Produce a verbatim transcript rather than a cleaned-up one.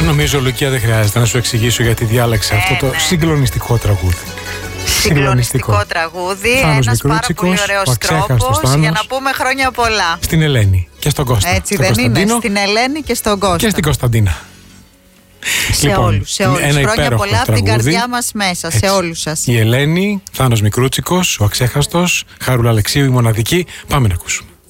Νομίζω, Λουκία, δεν χρειάζεται να σου εξηγήσω γιατί διάλεξε ε, αυτό το ναι. συγκλονιστικό τραγούδι. Συγκλονιστικό τραγούδι, ένας πάρα πολύ ωραίος τρόπος για να πούμε χρόνια πολλά. Στην Ελένη και στον Κώστα. Έτσι στον δεν είναι, στην Ελένη και στον Κώστα. Και στην Κωνσταντίνα. Σε λοιπόν, όλους, σε όλους. Χρόνια πολλά από την καρδιά μας μέσα, έτσι, σε όλους σας. Η Ελένη, Θάνος Μικρούτσικος, ο Αξέχαστος, Χαρούλα Αλεξίου, η Μοναδική. Πάμε να ακούσουμε.